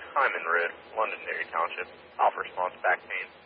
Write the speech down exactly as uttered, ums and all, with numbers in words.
Hyman Road, Londonderry Township. Off response, back pain.